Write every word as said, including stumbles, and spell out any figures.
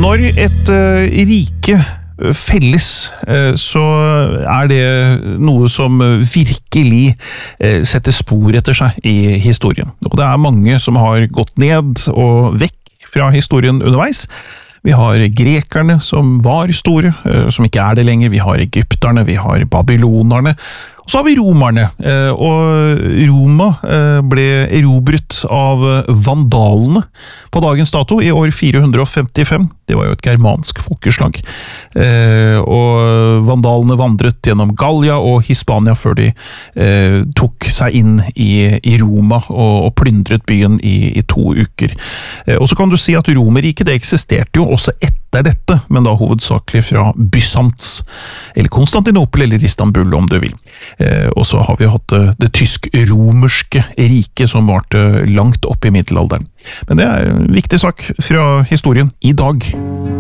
Når et uh, rike felles, uh, så er det noe som virkelig uh, setter spor etter seg i historien. Og det er mange som har gått ned og vekk fra historien underveis. Vi har grekerne som var store, uh, som ikke er det lenger. Vi har egypterne, vi har babylonerne. Og så har vi romerne, uh, og Roma uh, ble erobret av vandalene på dagens dato i år fire hundre femtifem. Det var jo et germansk folkeslag. Eh, og vandalene vandret gjennom Gallia og Hispania før de eh, tok seg inn i, i Roma og, og plyndret byen i, i to uker. Eh, og så kan du si at Romerriket det eksisterte jo også etter dette, men da hovedsakelig fra Bysants, eller Konstantinopel eller Istanbul om du vil. Eh, og så har vi hatt det, det tysk-romerske riket som varte langt opp i middelalderen. Men det er en viktig sak fra historien i dag.